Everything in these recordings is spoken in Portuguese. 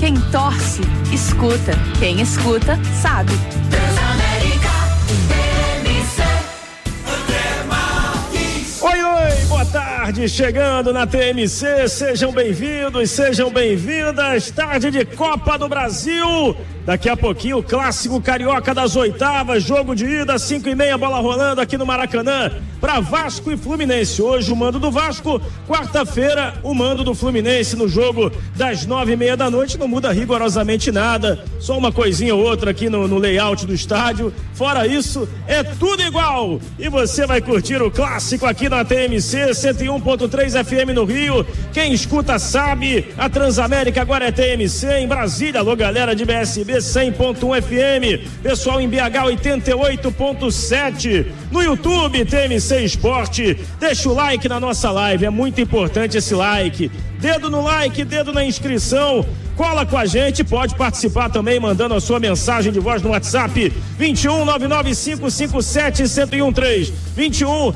Quem torce, escuta. Quem escuta, sabe. Oi, boa tarde, chegando na TMC, sejam bem-vindos, sejam bem-vindas, tarde de Copa do Brasil, daqui a pouquinho o clássico carioca das oitavas, jogo de ida, 5h30, bola rolando aqui no Maracanã, para Vasco e Fluminense, hoje o mando do Vasco, quarta-feira o mando do Fluminense no jogo das 9h30 da noite, não muda rigorosamente nada, só uma coisinha ou outra aqui no layout do estádio, fora isso, é tudo igual, e você vai curtir o clássico aqui na TMC 101.3 FM no Rio, quem escuta sabe, a Transamérica agora é TMC, em Brasília, alô galera de BSB 100.1 FM, pessoal em BH 88.7, no YouTube TMC Esporte, deixa o like na nossa live, é muito importante esse like, dedo no like, dedo na inscrição, cola com a gente, pode participar também mandando a sua mensagem de voz no WhatsApp 21 99557 1013 21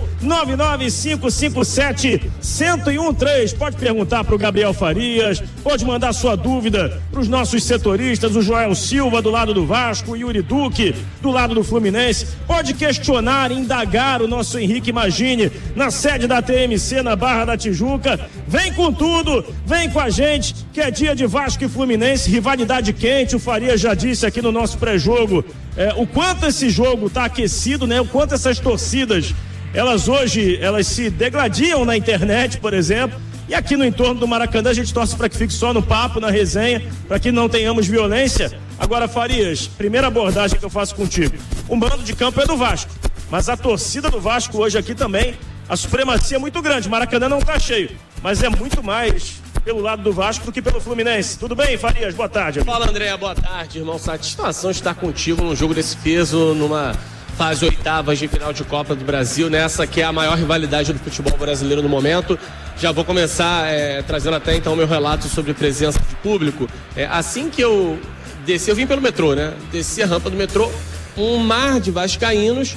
99557 1013. Pode perguntar para o Gabriel Farias, pode mandar sua dúvida para os nossos setoristas, o Joel Silva do lado do Vasco, o Yuri Duque do lado do Fluminense, pode questionar, indagar o nosso Henrique Magini na sede da TMC na Barra da Tijuca. Vem com tudo, vem com a gente, que é dia de Vasco e Fluminense, rivalidade quente. O Farias já disse aqui no nosso pré-jogo o quanto esse jogo está aquecido, né? O quanto essas torcidas, elas hoje se degladiam na internet, por exemplo, e aqui no entorno do Maracanã a gente torce para que fique só no papo, na resenha, para que não tenhamos violência. Agora, Farias, primeira abordagem que eu faço contigo, o mando de campo é do Vasco, mas a torcida do Vasco hoje aqui também, a supremacia é muito grande, Maracanã não está cheio, mas é muito mais pelo lado do Vasco do que pelo Fluminense. Tudo bem, Farias? Boa tarde. Amigo. Fala, André, boa tarde, irmão. Satisfação estar contigo num jogo desse peso, numa fase oitavas de final de Copa do Brasil, nessa que é a maior rivalidade do futebol brasileiro no momento. Já vou começar trazendo até então o meu relato sobre presença de público. Assim que eu desci, eu vim pelo metrô, né? Desci a rampa do metrô, um mar de vascaínos.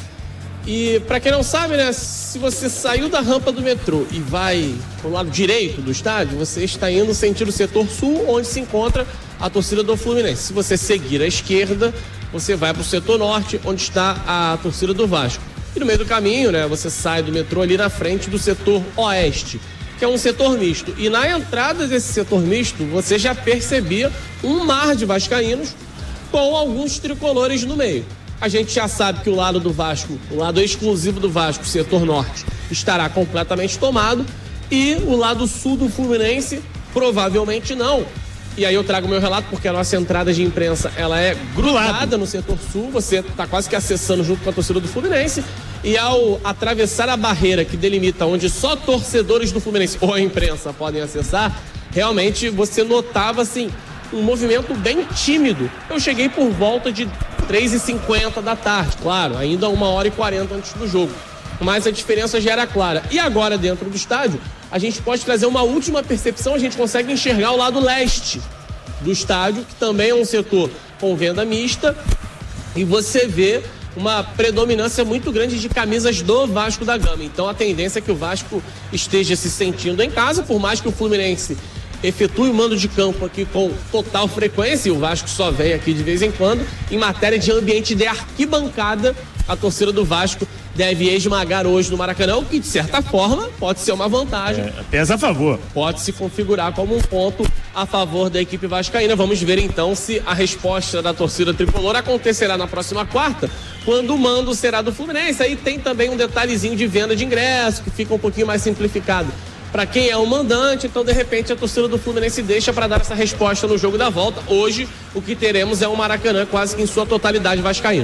E pra quem não sabe, né, se você saiu da rampa do metrô e vai pro lado direito do estádio, você está indo sentido o setor sul, onde se encontra a torcida do Fluminense. Se você seguir à esquerda, você vai pro setor norte, onde está a torcida do Vasco. E no meio do caminho, né, você sai do metrô ali na frente do setor oeste, que é um setor misto. E na entrada desse setor misto, você já percebia um mar de vascaínos com alguns tricolores no meio. A gente já sabe que o lado do Vasco, o lado exclusivo do Vasco, setor norte, estará completamente tomado, e o lado sul do Fluminense provavelmente não. E aí eu trago meu relato porque a nossa entrada de imprensa, ela é grudada no setor sul, você está quase que acessando junto com a torcida do Fluminense, e ao atravessar a barreira que delimita onde só torcedores do Fluminense ou a imprensa podem acessar, realmente você notava assim um movimento bem tímido. Eu cheguei por volta de 3h50 da tarde, claro, ainda 1h40 antes do jogo, mas a diferença já era clara. E agora dentro do estádio, a gente pode trazer uma última percepção, a gente consegue enxergar o lado leste do estádio, que também é um setor com venda mista, e você vê uma predominância muito grande de camisas do Vasco da Gama. Então a tendência é que o Vasco esteja se sentindo em casa, por mais que o Fluminense efetue o mando de campo aqui com total frequência, e o Vasco só vem aqui de vez em quando. Em matéria de ambiente de arquibancada, a torcida do Vasco deve esmagar hoje no Maracanã, o que de certa forma pode ser uma vantagem. Pesa a favor. Pode se configurar como um ponto a favor da equipe vascaína. Vamos ver então se a resposta da torcida tricolor acontecerá na próxima quarta, quando o mando será do Fluminense. Aí tem também um detalhezinho de venda de ingresso, que fica um pouquinho mais simplificado para quem é o mandante, então de repente a torcida do Fluminense deixa para dar essa resposta no jogo da volta. Hoje o que teremos é um Maracanã quase que em sua totalidade vascaíno.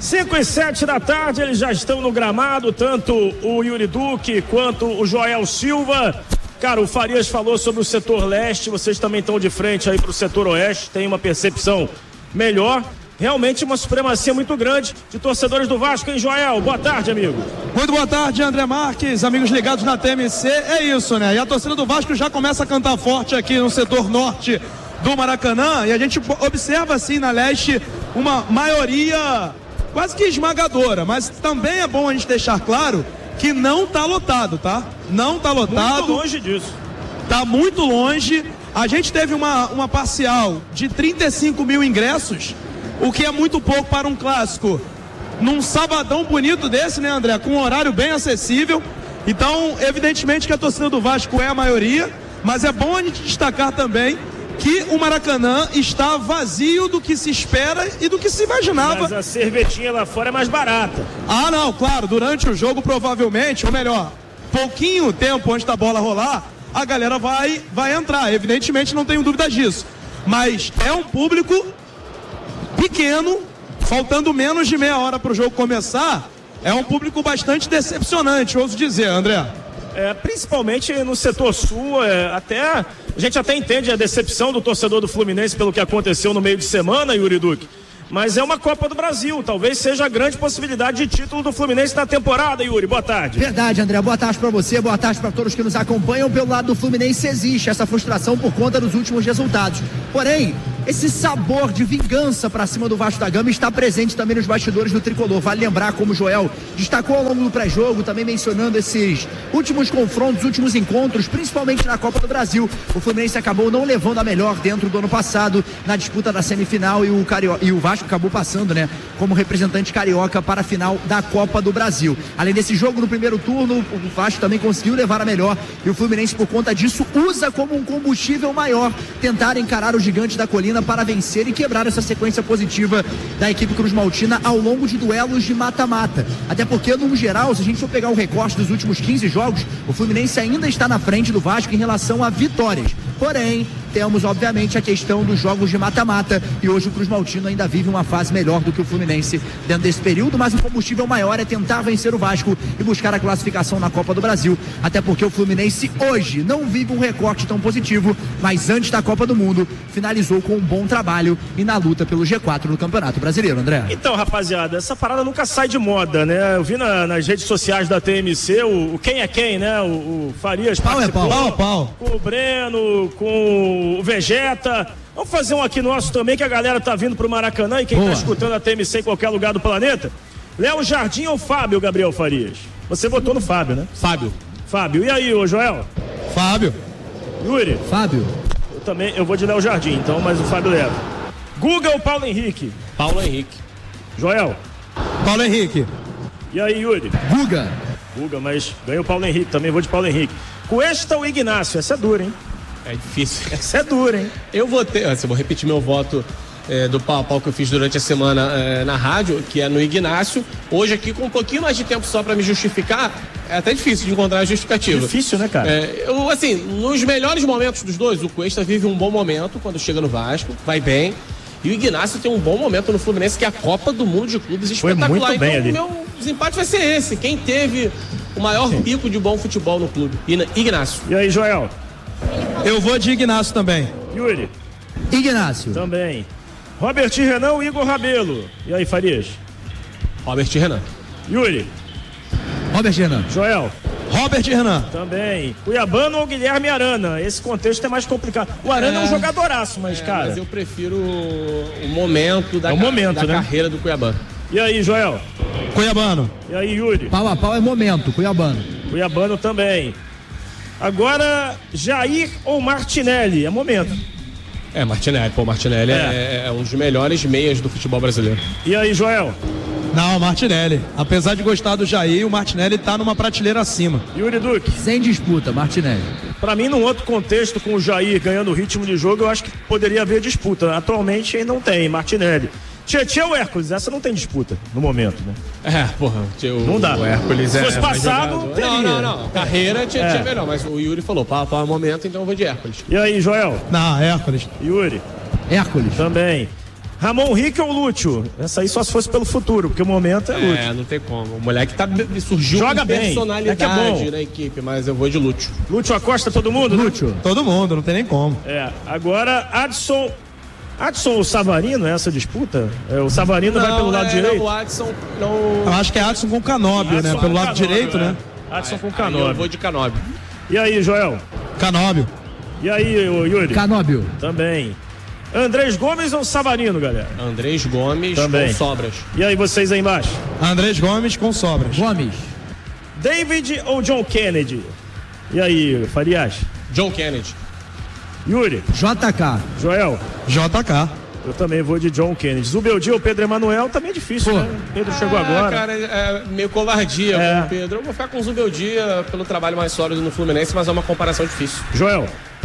5h07 da tarde, eles já estão no gramado, tanto o Yuri Duque quanto o Joel Silva. Cara, o Farias falou sobre o setor leste, vocês também estão de frente aí pro setor oeste, tem uma percepção melhor. Realmente uma supremacia muito grande de torcedores do Vasco, hein, Joel? Boa tarde, amigo. Muito boa tarde, André Marques, amigos ligados na TMC. É isso, né? E a torcida do Vasco já começa a cantar forte aqui no setor norte do Maracanã, e a gente observa assim na leste uma maioria quase que esmagadora, mas também é bom a gente deixar claro que não tá lotado, tá? Não tá lotado. Muito longe disso. Tá muito longe. A gente teve uma parcial de 35 mil ingressos, o que é muito pouco para um clássico. Num sabadão bonito desse, né, André? Com um horário bem acessível. Então, evidentemente que a torcida do Vasco é a maioria, mas é bom a gente destacar também que o Maracanã está vazio do que se espera e do que se imaginava. Mas a cervejinha lá fora é mais barata. Ah, não, claro, durante o jogo provavelmente, ou melhor, pouquinho tempo antes da bola rolar, a galera vai entrar, evidentemente, não tenho dúvida disso. Mas é um público pequeno, faltando menos de meia hora para o jogo começar, é um público bastante decepcionante, ouso dizer, André. Principalmente no setor sul, a gente até entende a decepção do torcedor do Fluminense pelo que aconteceu no meio de semana, Yuri Duque. Mas é uma Copa do Brasil, talvez seja a grande possibilidade de título do Fluminense na temporada, Yuri. Boa tarde. Verdade, André. Boa tarde pra você, boa tarde pra todos que nos acompanham. Pelo lado do Fluminense existe essa frustração por conta dos últimos resultados. Porém, esse sabor de vingança pra cima do Vasco da Gama está presente também nos bastidores do Tricolor. Vale lembrar, como o Joel destacou ao longo do pré-jogo, também mencionando esses últimos confrontos, últimos encontros, principalmente na Copa do Brasil. O Fluminense acabou não levando a melhor dentro do ano passado na disputa da semifinal e o Vasco acabou passando, né, como representante carioca para a final da Copa do Brasil. Além desse jogo no primeiro turno, o Vasco também conseguiu levar a melhor e o Fluminense, por conta disso, usa como um combustível maior tentar encarar o gigante da colina para vencer e quebrar essa sequência positiva da equipe Cruz Maltina ao longo de duelos de mata-mata. Até porque, no geral, se a gente for pegar o recorte dos últimos 15 jogos, o Fluminense ainda está na frente do Vasco em relação a vitórias. Porém, temos, obviamente, a questão dos jogos de mata-mata e hoje o Cruz Maltino ainda vive uma fase melhor do que o Fluminense dentro desse período, mas o combustível maior é tentar vencer o Vasco e buscar a classificação na Copa do Brasil, até porque o Fluminense hoje não vive um recorte tão positivo, mas antes da Copa do Mundo finalizou com um bom trabalho e na luta pelo G4 no Campeonato Brasileiro, André. Então, rapaziada, essa parada nunca sai de moda, né? Eu vi nas redes sociais da TMC o quem é quem, né? O Farias pau participou, é pau, pau. Com o Breno, com o Vegeta. Vamos fazer um aqui nosso também, que a galera tá vindo pro Maracanã e quem tá escutando a TMC em qualquer lugar do planeta. Léo Jardim ou Fábio, Gabriel Farias? Você votou no Fábio, né? Fábio. E aí, ô Joel? Fábio. Yuri? Fábio. Eu vou de Léo Jardim, então, mas o Fábio leva. Guga ou Paulo Henrique? Paulo Henrique. Joel? Paulo Henrique. E aí, Yuri? Guga, mas ganhou o Paulo Henrique, também vou de Paulo Henrique. Cuesta ou Ignacio? Essa é dura, hein? É difícil. Essa é dura, hein? Eu votei, eu vou repetir meu voto do pau a pau que eu fiz durante a semana na rádio, que é no Ignacio. Hoje aqui, com um pouquinho mais de tempo só pra me justificar, é até difícil de encontrar a justificativa. Difícil, né, cara? Assim, nos melhores momentos dos dois, o Cuesta vive um bom momento quando chega no Vasco, vai bem. E o Ignacio tem um bom momento no Fluminense, que é a Copa do Mundo de Clubes espetacular. Foi muito bem ali. Então, o meu desempate vai ser esse. Quem teve o maior pico de bom futebol no clube? Ignacio. E aí, Joel? Eu vou de Ignacio também. Yuri? Ignacio. Também. Robert Renan ou Igor Rabelo? E aí, Farias? Robert Renan. Yuri? Robert Renan. Joel? Robert Renan. Também. Cuiabano ou Guilherme Arana? Esse contexto é mais complicado. O Arana é um jogadoraço, mas, cara... Mas eu prefiro o momento da carreira do Cuiabano. E aí, Joel? Cuiabano. E aí, Yuri? Pau a pau é momento, Cuiabano. Cuiabano também. Agora, Jair ou Martinelli? É momento. Martinelli. Pô, Martinelli é um dos melhores meias do futebol brasileiro. E aí, Joel? Não, Martinelli. Apesar de gostar do Jair, o Martinelli tá numa prateleira acima. Yuri Duque? Sem disputa, Martinelli. Pra mim, num outro contexto, com o Jair ganhando o ritmo de jogo, eu acho que poderia haver disputa. Atualmente não tem, Martinelli. Tietê ou Hércules? Essa não tem disputa no momento, né? Não dá. O Hércules Se fosse passado, teria. Não. Carreira Tietê é melhor, mas o Yuri falou, pau é momento, então eu vou de Hércules. E aí, Joel? Não, Hércules. Yuri? Hércules. Também. Ramon Rick ou Lúcio? Essa aí só se fosse pelo futuro, porque o momento é Lúcio. Não tem como. O moleque surgiu Joga com bem. personalidade na equipe, mas eu vou de Lúcio. Lúcio Acosta, todo mundo? Lúcio. Todo mundo, não tem nem como. Agora, Adson ou Savarino, essa disputa? O Savarino vai pelo lado direito? O Adson não... Eu acho que é Adson com Canóbio, né? Pelo lado direito, né? Adson com Canóbio. Eu vou de Canóbio. E aí, Joel? Canóbio. E aí, Yuri? Canóbio. Também. Andrés Gomes ou Savarino, galera? Andrés Gomes também. Com Sobras. E aí, vocês aí embaixo? Andrés Gomes com Sobras. Gomes. David ou John Kennedy? E aí, Farias? John Kennedy. Yuri. JK. Joel. JK. Eu também vou de John Kennedy. Zubeldia ou Pedro Emanuel também é difícil, né? Pedro chegou agora. Cara, é meio covardia com o Pedro. Eu vou ficar com o Zubeldia pelo trabalho mais sólido no Fluminense, mas é uma comparação difícil. Joel.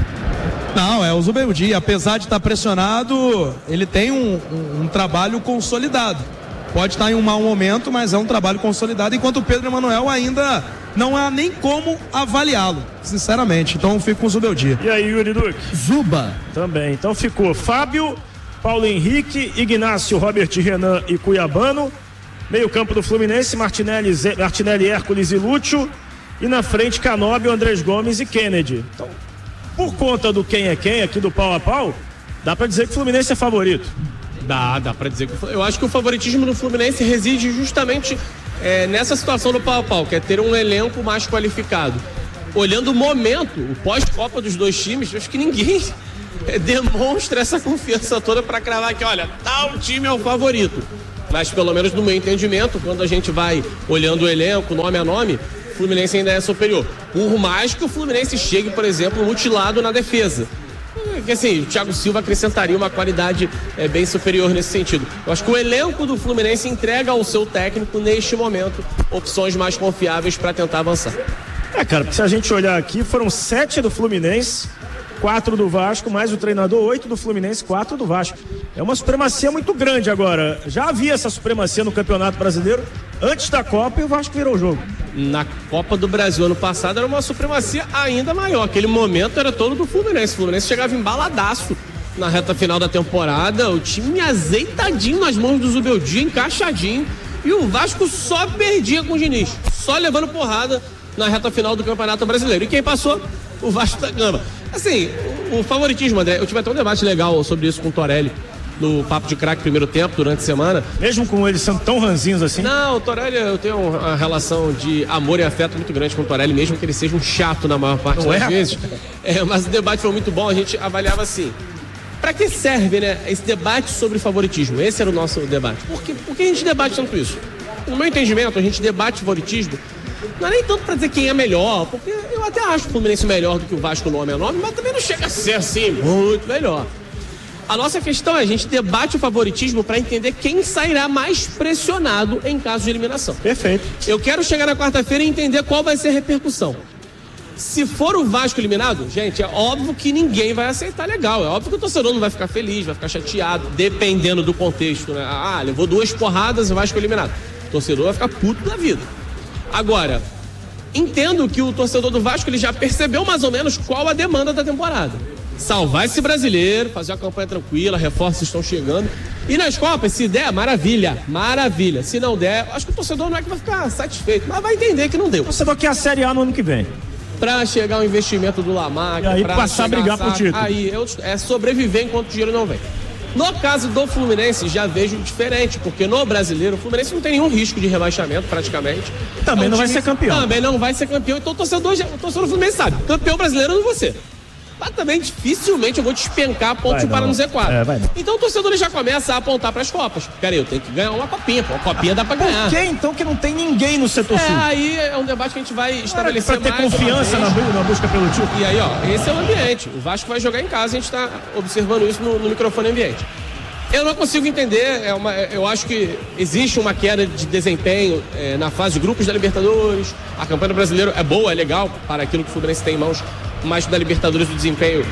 Não, é o Zubeldia. Apesar de estar pressionado, ele tem um trabalho consolidado. Pode estar em um mau momento, mas é um trabalho consolidado, enquanto o Pedro Emanuel ainda não há nem como avaliá-lo, sinceramente. Então eu fico com o Zubeldia. E aí, Yuri Duque? Zuba. Também. Então ficou Fábio, Paulo Henrique, Ignácio, Robert Renan e Cuiabano. Meio campo do Fluminense, Martinelli, Hércules e Lúcio. E na frente, Canóbio, Andrés Gomes e Kennedy. Então, por conta do quem é quem aqui do pau a pau, dá pra dizer que o Fluminense é favorito. Dá pra dizer que eu acho que o favoritismo do Fluminense reside justamente nessa situação do pau a pau, que é ter um elenco mais qualificado. Olhando o momento, o pós-Copa dos dois times, eu acho que ninguém demonstra essa confiança toda para cravar que, olha, tal time é o favorito. Mas pelo menos no meu entendimento, quando a gente vai olhando o elenco, nome a nome, o Fluminense ainda é superior. Por mais que o Fluminense chegue, por exemplo, mutilado na defesa. Que assim, o Thiago Silva acrescentaria uma qualidade bem superior nesse sentido. Eu acho que o elenco do Fluminense entrega ao seu técnico, neste momento, opções mais confiáveis para tentar avançar. Cara, porque se a gente olhar aqui, foram 7 do Fluminense, 4 do Vasco, mais o treinador, 8 do Fluminense, 4 do Vasco. É uma supremacia muito grande agora. Já havia essa supremacia no Campeonato Brasileiro antes da Copa e o Vasco virou o jogo. Na Copa do Brasil ano passado era uma supremacia ainda maior. Aquele momento era todo do Fluminense. O Fluminense chegava embaladaço na reta final da temporada. O time azeitadinho nas mãos do Zubeldia, encaixadinho. E o Vasco só perdia com o Diniz. Só levando porrada na reta final do Campeonato Brasileiro. E quem passou? O Vasco da Gama. Assim, o favoritismo, André, eu tive até um debate legal sobre isso com o Torelli no Papo de Craque primeiro tempo, durante a semana. Mesmo com eles sendo tão ranzinhos assim? Não, o Torelli, eu tenho uma relação de amor e afeto muito grande com o Torelli, mesmo que ele seja um chato na maior parte das vezes. Mas o debate foi muito bom, a gente avaliava assim. Pra que serve, né, esse debate sobre favoritismo? Esse era o nosso debate. Por que a gente debate tanto isso? No meu entendimento, a gente debate favoritismo não é nem tanto pra dizer quem é melhor, porque eu até acho o Fluminense melhor do que o Vasco nome a nome, mas também não chega a ser assim muito melhor. A nossa questão é a gente debate o favoritismo para entender quem sairá mais pressionado em caso de eliminação. Perfeito. Eu quero chegar na quarta-feira e entender qual vai ser a repercussão. Se for o Vasco eliminado, gente, é óbvio que ninguém vai aceitar legal. É óbvio que o torcedor não vai ficar feliz, vai ficar chateado, dependendo do contexto, né? Levou 2 porradas e o Vasco eliminado. O torcedor vai ficar puto da vida. Agora, entendo que o torcedor do Vasco ele já percebeu mais ou menos qual a demanda da temporada. Salvar esse brasileiro, fazer uma campanha tranquila, reforços estão chegando. E nas Copas, se der, maravilha, maravilha. Se não der, acho que o torcedor não é que vai ficar satisfeito, mas vai entender que não deu. O torcedor quer a Série A no ano que vem. Pra chegar o investimento do Lamarca, e aí passar a brigar por título. Aí é sobreviver enquanto o dinheiro não vem. No caso do Fluminense, já vejo diferente, porque no brasileiro, o Fluminense não tem nenhum risco de rebaixamento, praticamente. Também não vai ser campeão. Também não vai ser campeão, então o torcedor do Fluminense sabe, campeão brasileiro eu não vou ser. Mas também dificilmente eu vou despencar a ponto de parar no Z4. Então o torcedor já começa a apontar para as Copas. Peraí, eu tenho que ganhar uma copinha. Pô, uma copinha dá para ganhar. Por que então que não tem ninguém no setor sul? Aí é um debate que a gente vai estabelecer para ter confiança na busca pelo título. E aí, esse é o ambiente. O Vasco vai jogar em casa, a gente está observando isso no microfone ambiente. Eu não consigo entender, eu acho que existe uma queda de desempenho na fase de grupos da Libertadores. A campanha do brasileiro é boa, é legal para aquilo que o Fluminense tem em mãos, mas da Libertadores o desempenho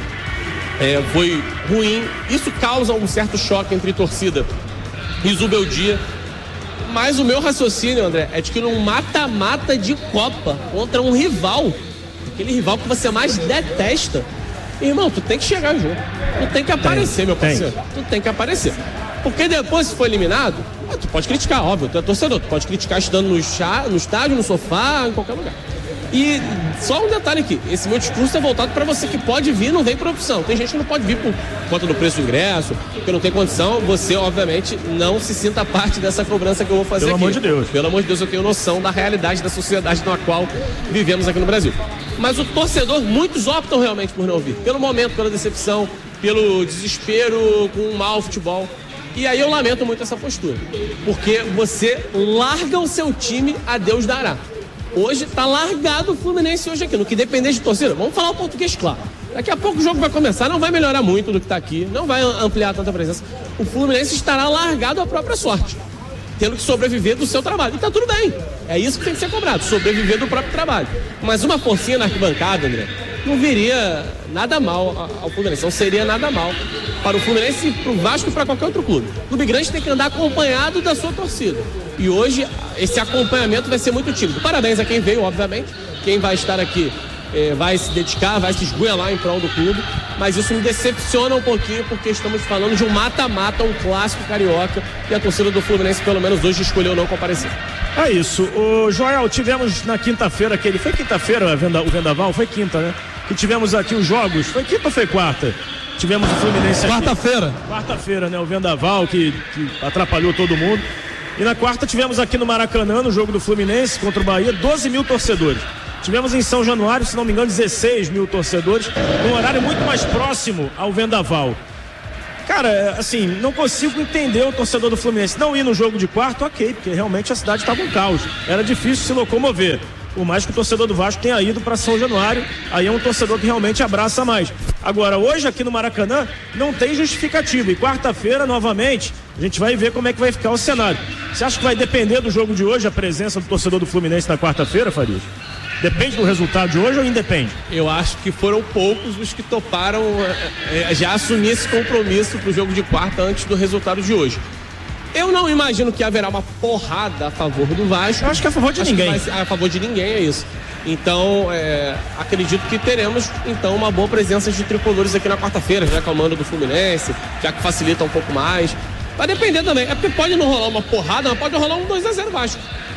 foi ruim. Isso causa um certo choque entre torcida e Zubeldia. Mas o meu raciocínio, André, é de que num mata-mata de Copa contra um rival, aquele rival que você mais detesta, irmão, tu tem que chegar junto. Tu tem que aparecer, meu parceiro. Tu tem que aparecer. Porque depois, se for eliminado, tu pode criticar, óbvio, tu é torcedor. Tu pode criticar estando no estádio, no sofá, em qualquer lugar. E só um detalhe aqui, esse meu discurso é voltado para você que pode vir e não vem por opção. Tem gente que não pode vir por conta do preço do ingresso, porque não tem condição. Você, obviamente, não se sinta parte dessa cobrança que eu vou fazer aqui. Pelo amor de Deus. Pelo amor de Deus, eu tenho noção da realidade da sociedade na qual vivemos aqui no Brasil. Mas o torcedor, muitos optam realmente por não vir. Pelo momento, pela decepção, pelo desespero com um mau futebol. E aí eu lamento muito essa postura. Porque você larga o seu time, a Deus dará. Hoje tá largado o Fluminense hoje aqui. No que depender de torcida, vamos falar o português claro. Daqui a pouco o jogo vai começar, não vai melhorar muito do que está aqui, não vai ampliar tanta presença. O Fluminense estará largado à própria sorte, tendo que sobreviver do seu trabalho. E tá tudo bem, é isso que tem que ser cobrado, sobreviver do próprio trabalho. Mas uma forcinha na arquibancada, André, não viria nada mal ao Fluminense, não seria nada mal para o Fluminense, para o Vasco e para qualquer outro clube. O clube grande tem que andar acompanhado da sua torcida. E hoje esse acompanhamento vai ser muito tímido. Parabéns a quem veio, obviamente, quem vai estar aqui vai se dedicar, vai se esgoelar em prol do clube, mas isso me decepciona um pouquinho porque estamos falando de um mata-mata, um clássico carioca, e a torcida do Fluminense pelo menos hoje escolheu não comparecer. É isso. O Joel, tivemos na quinta-feira foi quinta-feira o Vendaval? Foi quinta, né? Que tivemos aqui os jogos, foi quinta ou foi quarta? Tivemos o Fluminense aqui. Quarta-feira, né? O Vendaval que atrapalhou todo mundo. E na quarta tivemos aqui no Maracanã, no jogo do Fluminense contra o Bahia, 12 mil torcedores. Tivemos em São Januário, se não me engano, 16 mil torcedores, num horário muito mais próximo ao Vendaval. Cara, assim, não consigo entender o torcedor do Fluminense não ir no jogo de quarto, ok, porque realmente a cidade estava um caos, era difícil se locomover. Por mais que o torcedor do Vasco tenha ido para São Januário, aí é um torcedor que realmente abraça mais. Agora, hoje aqui no Maracanã, não tem justificativa. E quarta-feira, novamente, a gente vai ver como é que vai ficar o cenário. Você acha que vai depender do jogo de hoje, a presença do torcedor do Fluminense na quarta-feira, Farias? Depende do resultado de hoje ou independe? Eu acho que foram poucos os que toparam já assumir esse compromisso pro jogo de quarta antes do resultado de hoje. Eu não imagino que haverá uma porrada a favor do Vasco. Eu acho que é a favor de ninguém. A favor de ninguém, é isso. Então, acredito que teremos, então, uma boa presença de tricolores aqui na quarta-feira, já com o mando do Fluminense, já que facilita um pouco mais. Vai depender também. É porque pode não rolar uma porrada, mas pode rolar um 2-0 Vasco.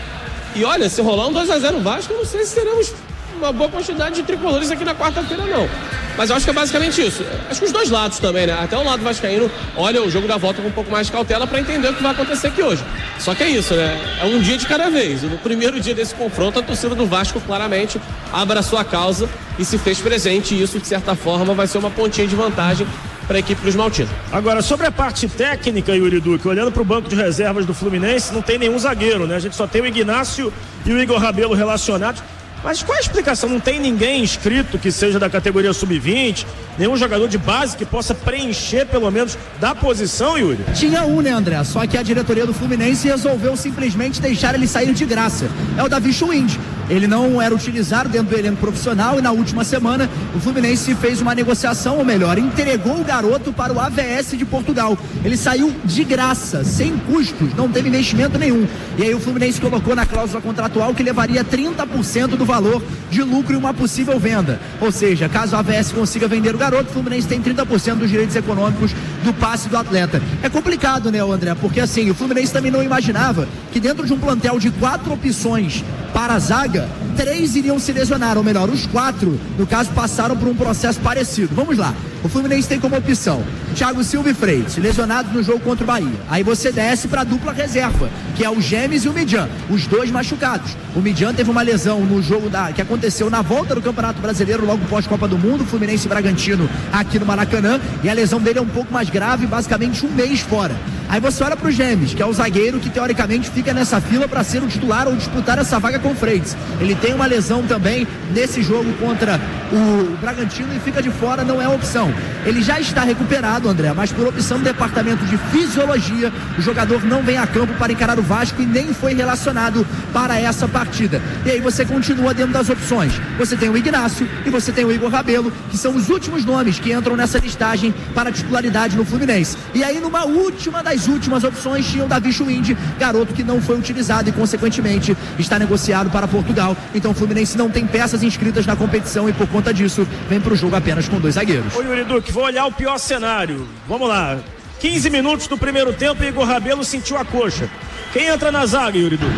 E olha, se rolar um 2-0 Vasco, eu não sei se teremos uma boa quantidade de tricolores aqui na quarta-feira, não. Mas eu acho que é basicamente isso. Acho que os dois lados também, né? Até o lado vascaíno olha o jogo da volta com um pouco mais de cautela para entender o que vai acontecer aqui hoje. Só que é isso, né? É um dia de cada vez. E no primeiro dia desse confronto, a torcida do Vasco claramente abraçou a causa e se fez presente. E isso, de certa forma, vai ser uma pontinha de vantagem para a equipe dos Maltinos. Agora, sobre a parte técnica, Yuri Duque, olhando para o banco de reservas do Fluminense, não tem nenhum zagueiro, né? A gente só tem o Ignácio e o Igor Rabelo relacionados. Mas qual a explicação? Não tem ninguém inscrito que seja da categoria sub-20, nenhum jogador de base que possa preencher pelo menos da posição, Yuri? Tinha um, né, André? Só que a diretoria do Fluminense resolveu simplesmente deixar ele sair de graça. É o Davi Schwind. Ele não era utilizado dentro do elenco profissional e na última semana o Fluminense fez uma negociação, ou melhor, entregou o garoto para o AVS de Portugal. Ele saiu de graça, sem custos, não teve investimento nenhum. E aí o Fluminense colocou na cláusula contratual que levaria 30% do valor de lucro em uma possível venda. Ou seja, caso a AVS consiga vender o garoto, o Fluminense tem 30% dos direitos econômicos do passe do atleta. É complicado, né, André? Porque assim, o Fluminense também não imaginava que dentro de um plantel de 4 opções para a zaga, 3 iriam se lesionar, ou melhor, os 4, no caso, passaram por um processo parecido. Vamos lá. O Fluminense tem como opção Thiago Silva e Freitas, lesionados no jogo contra o Bahia. Aí você desce para a dupla reserva, que é o Gemes e o Midian, os dois machucados. O Midian teve uma lesão no jogo que aconteceu na volta do Campeonato Brasileiro, logo pós-Copa do Mundo, Fluminense e Bragantino aqui no Maracanã, e a lesão dele é um pouco mais grave, basicamente um mês fora. Aí você olha pro Gemes, que é o zagueiro que teoricamente fica nessa fila para ser o titular ou disputar essa vaga com o Freitas. Ele tem uma lesão também nesse jogo contra o Bragantino e fica de fora, não é opção. Ele já está recuperado, André, mas por opção do departamento de fisiologia, o jogador não vem a campo para encarar o Vasco e nem foi relacionado para essa partida. E aí você continua dentro das opções. Você tem o Ignácio e você tem o Igor Rabelo, que são os últimos nomes que entram nessa listagem para titularidade no Fluminense. E aí numa última das últimas opções tinha o Davi Schwind, garoto que não foi utilizado e consequentemente está negociado para Portugal. Então o Fluminense não tem peças inscritas na competição e por conta disso vem para o jogo apenas com 2 zagueiros. Ô Yuri Duque, vou olhar o pior cenário. Vamos lá. 15 minutos do primeiro tempo e Igor Rabelo sentiu a coxa. Quem entra na zaga, Yuri Duque?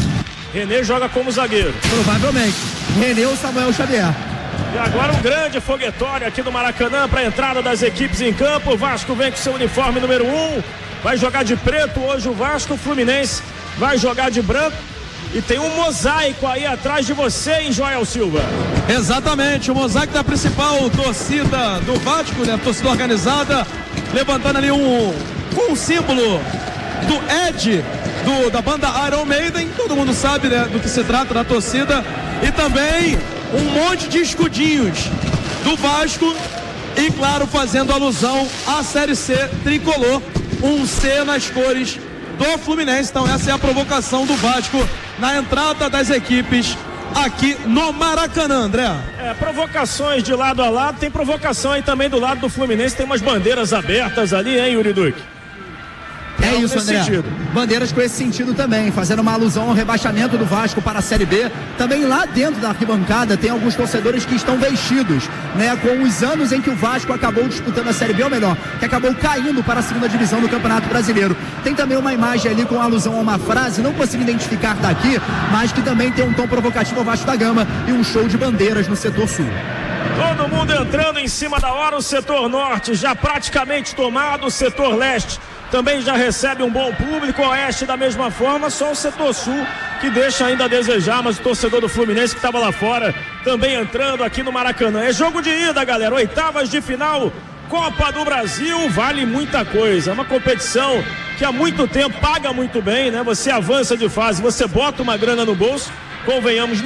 René joga como zagueiro. Provavelmente. René ou Samuel Xavier. E agora um grande foguetório aqui do Maracanã para a entrada das equipes em campo. O Vasco vem com seu uniforme número 1. Vai jogar de preto hoje o Vasco. O Fluminense vai jogar de branco. E tem um mosaico aí atrás de você, hein, Joel Silva? Exatamente, o mosaico da principal torcida do Vasco, né? Torcida organizada, levantando ali um símbolo do Ed, da banda Iron Maiden. Todo mundo sabe, né, do que se trata da torcida. E também um monte de escudinhos do Vasco e, claro, fazendo alusão à Série C tricolor, um C nas cores do Fluminense. Então essa é a provocação do Vasco na entrada das equipes aqui no Maracanã, André. Provocações de lado a lado, tem provocação aí também do lado do Fluminense, tem umas bandeiras abertas ali, hein, Yuri Duque? É isso, André. Bandeiras com esse sentido também, fazendo uma alusão ao rebaixamento do Vasco para a Série B. Também lá dentro da arquibancada tem alguns torcedores que estão vestidos, né, com os anos em que o Vasco acabou disputando a Série B, ou melhor, que acabou caindo para a segunda divisão do Campeonato Brasileiro. Tem também uma imagem ali com alusão a uma frase, não consigo identificar daqui, mas que também tem um tom provocativo ao Vasco da Gama e um show de bandeiras no setor sul. Todo mundo entrando em cima da hora, o setor norte já praticamente tomado, o setor leste também já recebe um bom público, o oeste da mesma forma, só o setor sul que deixa ainda a desejar, mas o torcedor do Fluminense que estava lá fora também entrando aqui no Maracanã. É jogo de ida, galera, oitavas de final, Copa do Brasil, vale muita coisa, é uma competição que há muito tempo paga muito bem, né? Você avança de fase, você bota uma grana no bolso, convenhamos,